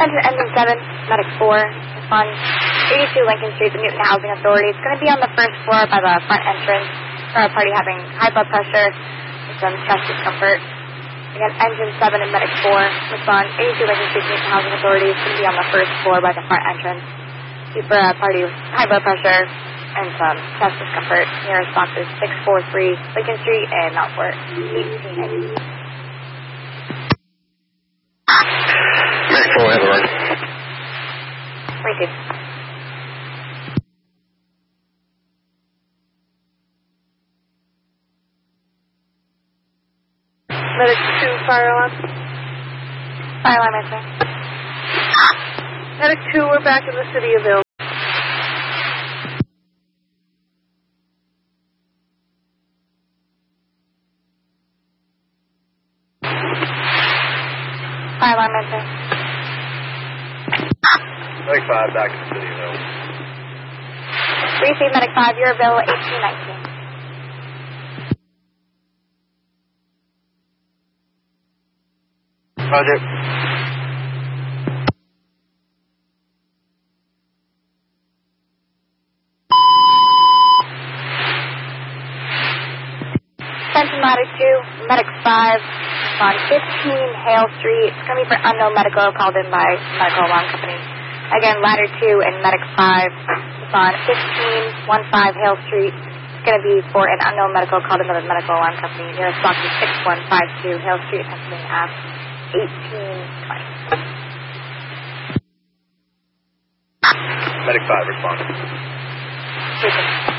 Attention Engine 7, Medic 4, respond 82 Lincoln Street, the Newton Housing Authority. It's going to be on the first floor by the front entrance for a party having high blood pressure and some chest discomfort. Again, Engine 7 and Medic 4, respond 82 Lincoln Street, Newton Housing Authority. It's going to be on the first floor by the front entrance for a party with high blood pressure and some chest discomfort. Nearest box is 643 Lincoln Street and Mountfort, 1890. Medic 4, have a run. Thank you. Medic 2, fire alarm. Fire alarm answer. Medic 2, we're back in the city of Ill. Fire alarm answer. Medic 5, back in the city of Ill. Receive Medic 5, you're available 1819. Roger. Attention Ladder 2, Medic 5, on 15 Hale Street. It's going to be for unknown medical called in by medical alarm company. Again, Ladder 2 and Medic 5, it's on 1515 Hale Street. It's going to be for an unknown medical called in by the medical alarm company. Nearest box is 6152 Hale Street, Pennsylvania Ave, 1820. Medic 5, respond. Thank you.